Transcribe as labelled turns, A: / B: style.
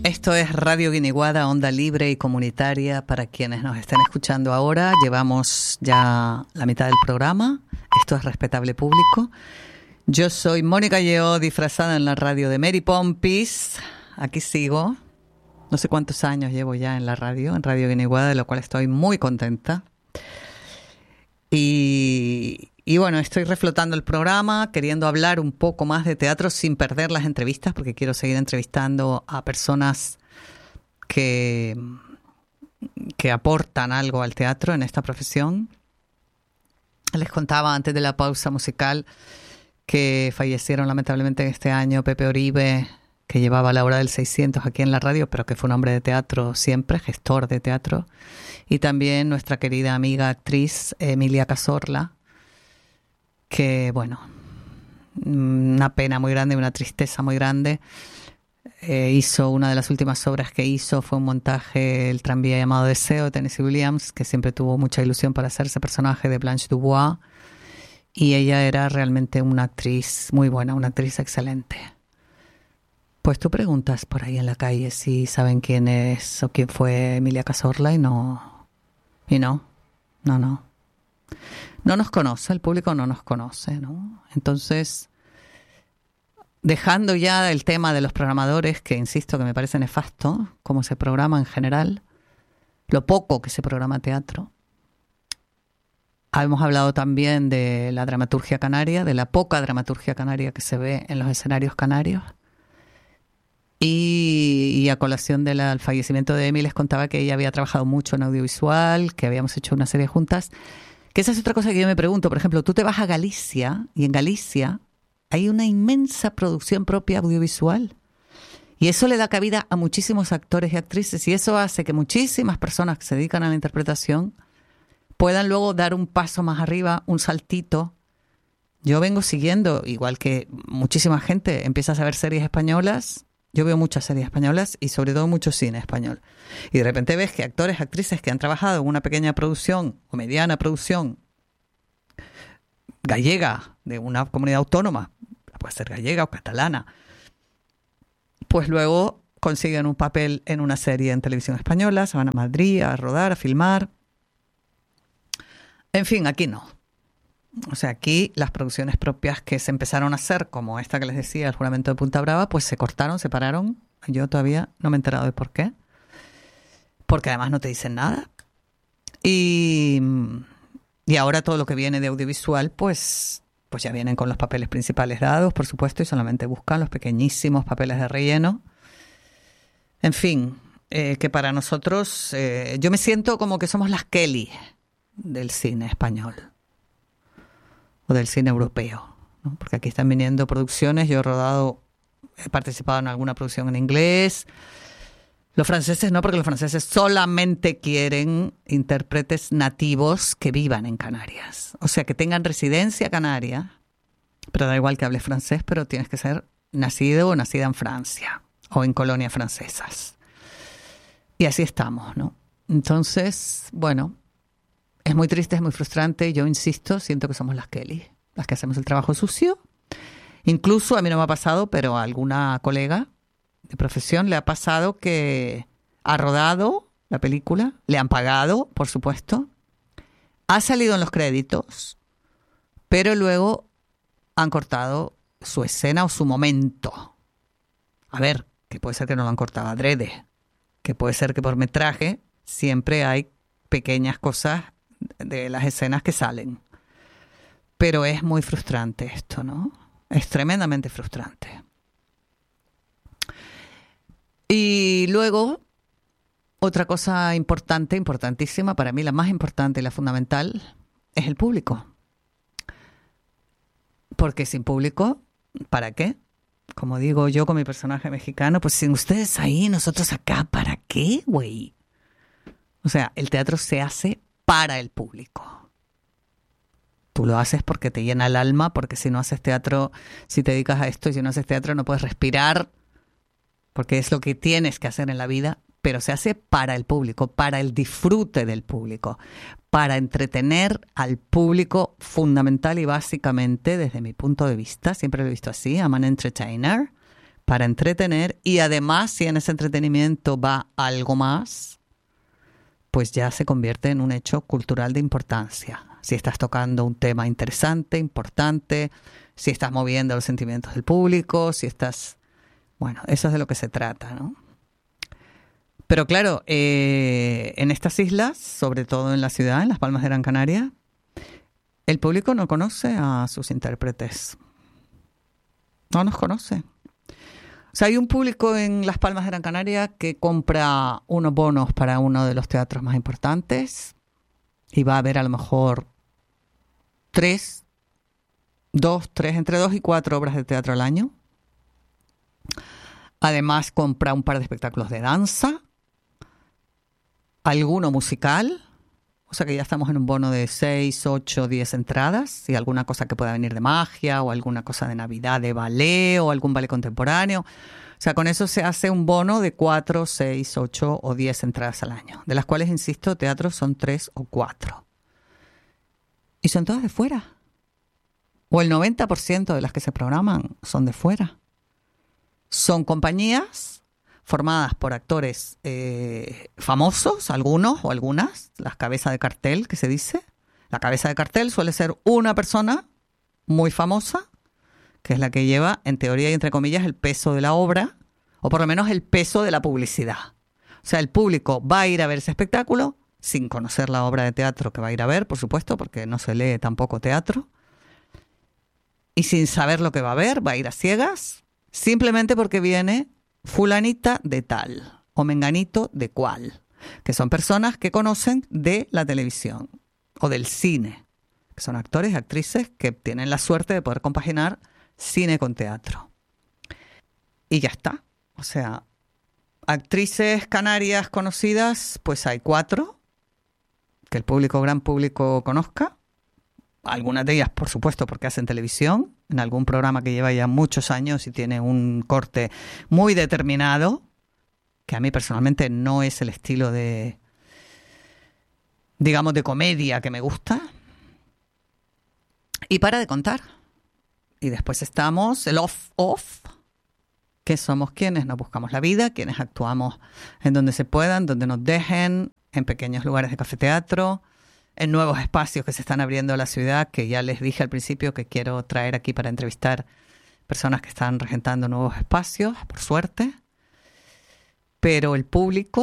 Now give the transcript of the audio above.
A: Esto es Radio Guiniguada, onda libre y comunitaria para quienes nos estén escuchando ahora. Llevamos ya la mitad del programa. Esto es Respetable Público. Yo soy Mónica Lleó, disfrazada en la radio de Mary Pompis. Aquí sigo. No sé cuántos años llevo ya en la radio, en Radio Guiniguada, de lo cual estoy muy contenta. Y bueno, estoy reflotando el programa, queriendo hablar un poco más de teatro sin perder las entrevistas, porque quiero seguir entrevistando a personas que aportan algo al teatro en esta profesión. Les contaba antes de la pausa musical que fallecieron lamentablemente este año Pepe Oribe, que llevaba la hora del 600 aquí en la radio, pero que fue un hombre de teatro siempre, gestor de teatro. Y también nuestra querida amiga actriz Emilia Cazorla, que, bueno, una pena muy grande, una tristeza muy grande. Hizo una de las últimas obras que hizo, fue un montaje, El tranvía llamado Deseo, de Tennessee Williams, que siempre tuvo mucha ilusión para hacer ese personaje de Blanche Dubois. Y ella era realmente una actriz muy buena, una actriz excelente. Pues tú preguntas por ahí en la calle si saben quién es o quién fue Emilia Cazorla y no. No nos conoce, el público no nos conoce, ¿no? Entonces, dejando ya el tema de los programadores, que insisto que me parece nefasto, cómo se programa en general, lo poco que se programa teatro. Hemos hablado también de la dramaturgia canaria, de la poca dramaturgia canaria que se ve en los escenarios canarios. Y a colación del fallecimiento de Emi les contaba que ella había trabajado mucho en audiovisual, que habíamos hecho una serie juntas. Que esa es otra cosa que yo me pregunto. Por ejemplo, tú te vas a Galicia y en Galicia hay una inmensa producción propia audiovisual. Y eso le da cabida a muchísimos actores y actrices. Y eso hace que muchísimas personas que se dedican a la interpretación puedan luego dar un paso más arriba, un saltito. Yo vengo siguiendo, igual que muchísima gente, empiezas a ver series españolas. Yo veo muchas series españolas y sobre todo mucho cine español. Y de repente ves que actores, actrices que han trabajado en una pequeña producción o mediana producción gallega de una comunidad autónoma, puede ser gallega o catalana, pues luego consiguen un papel en una serie en televisión española, se van a Madrid a rodar, a filmar. En fin, aquí no. O sea, aquí las producciones propias que se empezaron a hacer, como esta que les decía, El juramento de Punta Brava, pues se cortaron, se pararon. Yo todavía no me he enterado de por qué. Porque además no te dicen nada. Y ahora todo lo que viene de audiovisual, pues ya vienen con los papeles principales dados, por supuesto, y solamente buscan los pequeñísimos papeles de relleno. En fin, que para nosotros, yo me siento como que somos las Kelly del cine español. O del cine europeo, ¿no? Porque aquí están viniendo producciones, yo he participado en alguna producción en inglés. Los franceses no, porque los franceses solamente quieren intérpretes nativos que vivan en Canarias. O sea, que tengan residencia canaria, pero da igual que hables francés, pero tienes que ser nacido o nacida en Francia o en colonias francesas. Y así estamos, ¿no? Entonces, bueno, es muy triste, es muy frustrante. Yo insisto, siento que somos las Kelly, las que hacemos el trabajo sucio. Incluso a mí no me ha pasado, pero a alguna colega de profesión le ha pasado que ha rodado la película, le han pagado, por supuesto, ha salido en los créditos, pero luego han cortado su escena o su momento. A ver, que puede ser que no lo han cortado adrede, que puede ser que por metraje siempre hay pequeñas cosas de las escenas que salen. Pero es muy frustrante esto, ¿no? Es tremendamente frustrante. Y luego, otra cosa importante, importantísima, para mí la más importante y la fundamental, es el público. Porque sin público, ¿para qué? Como digo yo con mi personaje mexicano, pues sin ustedes ahí, nosotros acá, ¿para qué, güey? O sea, el teatro se hace para el público. Tú lo haces porque te llena el alma, porque si no haces teatro, si te dedicas a esto y si no haces teatro no puedes respirar, porque es lo que tienes que hacer en la vida, pero se hace para el público, para el disfrute del público, para entretener al público fundamental y básicamente, desde mi punto de vista, siempre lo he visto así, I'm an entertainer, para entretener, y además si en ese entretenimiento va algo más, pues ya se convierte en un hecho cultural de importancia. Si estás tocando un tema interesante, importante, si estás moviendo los sentimientos del público, si estás... Bueno, eso es de lo que se trata, ¿no? Pero claro, en estas islas, sobre todo en la ciudad, en Las Palmas de Gran Canaria, el público no conoce a sus intérpretes. No nos conoce. O sea, hay un público en Las Palmas de Gran Canaria que compra unos bonos para uno de los teatros más importantes y va a ver a lo mejor entre 2 y 4 obras de teatro al año. Además compra un par de espectáculos de danza, alguno musical, o sea que ya estamos en un bono de 6, 8, 10 entradas, y alguna cosa que pueda venir de magia, o alguna cosa de Navidad de ballet, o algún ballet contemporáneo. O sea, con eso se hace un bono de 4, 6, 8 o 10 entradas al año, de las cuales, insisto, teatros son 3 o 4. Y son todas de fuera. O el 90% de las que se programan son de fuera. Son compañías formadas por actores famosos, algunos o algunas, las cabezas de cartel que se dice. La cabeza de cartel suele ser una persona muy famosa, que es la que lleva, en teoría y entre comillas, el peso de la obra, o por lo menos el peso de la publicidad. O sea, el público va a ir a ver ese espectáculo sin conocer la obra de teatro que va a ir a ver, por supuesto, porque no se lee tampoco teatro, y sin saber lo que va a ver, va a ir a ciegas, simplemente porque viene fulanita de tal o menganito de cual, que son personas que conocen de la televisión o del cine, que son actores y actrices que tienen la suerte de poder compaginar cine con teatro. Y ya está. O sea, actrices canarias conocidas, pues hay 4 que el público, gran público, conozca. Algunas de ellas, por supuesto, porque hacen televisión, en algún programa que lleva ya muchos años y tiene un corte muy determinado, que a mí personalmente no es el estilo de, digamos, de comedia que me gusta. Y para de contar. Y después estamos el off, que somos quienes nos buscamos la vida, quienes actuamos en donde se puedan, donde nos dejen, en pequeños lugares de cafeteatro, en nuevos espacios que se están abriendo a la ciudad, que ya les dije al principio que quiero traer aquí para entrevistar personas que están regentando nuevos espacios, por suerte. Pero el público